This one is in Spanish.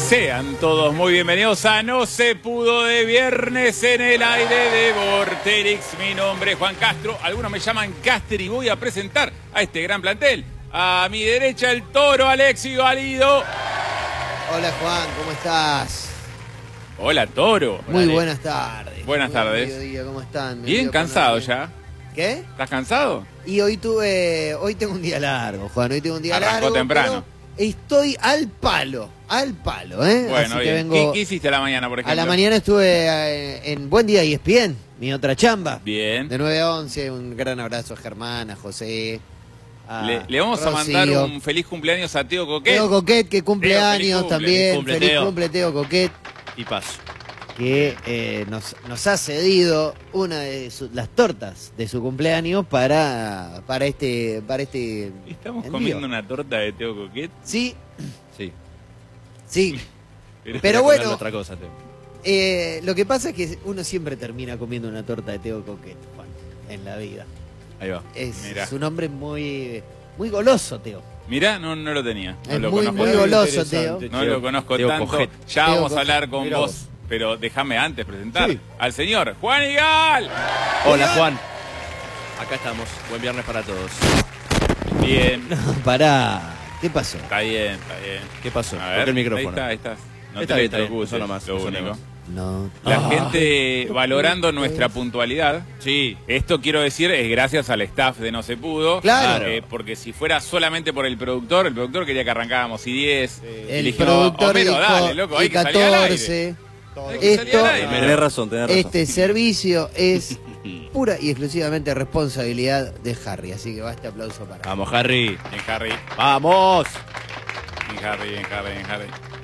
Sean todos muy bienvenidos a No se pudo de viernes en el aire de Vorterix. Mi nombre es Juan Castro, algunos me llaman Caster y voy a presentar a este gran plantel. A mi derecha el toro Alexis Valido. Hola Juan, ¿cómo estás? Hola toro. Muy buenas tardes. Buenas tardes. Mediodía, ¿cómo están? Bien cansado ya. ¿Qué? ¿Estás cansado? Y hoy tengo un día largo, Juan, hoy tengo un día largo. Arrancó temprano. Estoy al palo, ¿eh? Bueno, así bien. que vengo... ¿Qué hiciste a la mañana, por ejemplo? A la mañana estuve en Buen Día ESPN, mi otra chamba. Bien. De 9 a 11, un gran abrazo a Germán, a José, a Le vamos a mandar Rocío. un feliz cumpleaños a Teo Coquet. Teo Coquet, que cumple Teo, años también. Feliz Teo. cumple, Teo Coquet. Y paso. Que nos ha cedido una de las tortas de su cumpleaños para este ¿Estamos envío. comiendo una torta de Teo Coquet? Sí, Sí. pero bueno, Hablando otra cosa, Teo. lo que pasa es que uno siempre termina comiendo una torta de Teo Coquet, Juan, en la vida. Ahí va. Mirá. Es un hombre muy goloso, Teo. Mirá, no lo tenía. No Es lo muy conozco. goloso, Teo. No lo conozco Teo tanto. Coget. Ya Teo vamos a Coget. hablar con Mirá vos, vos. pero déjame antes presentar Sí. al señor Juan Igal. Hola, Juan. Acá estamos. Buen viernes para todos. Bien, Pará, ¿qué pasó? está bien, está bien. ¿Qué pasó? A ver, Toqué el micrófono. Ahí estás. No Está te bien, está bien. electrocuces, Eso nomás, lo eso único. nomás. No. La gente valorando nuestra puntualidad. Sí. Esto quiero decir es gracias al staff de No se pudo. Claro. Porque si fuera solamente por el productor quería que arrancáramos I10. El Dijimos, productor Homero, dijo dale, loco, hay que salir al aire. I14. Hay que salir Esto- al aire. Tenés razón, tenés razón. Este servicio es pura y exclusivamente responsabilidad de Harry, así que va este aplauso para él. Vamos, Harry. Bien, Harry. ¡Vamos! Bien, Harry.